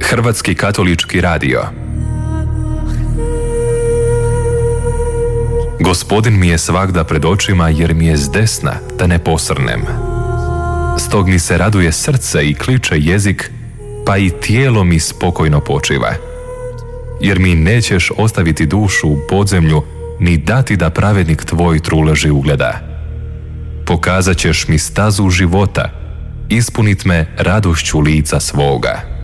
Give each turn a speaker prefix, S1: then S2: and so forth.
S1: Hrvatski katolički radio. Gospodin mi je svagda pred očima, jer mi je zdesna, da ne posrnem. Stog mi se raduje srce i kliče jezik, pa i tijelo mi spokojno počiva. Jer mi nećeš ostaviti dušu u podzemlju, ni dati da pravednik tvoj truleži ugleda. Pokazat ćeš mi stazu života, ispunit me radošću lica svoga.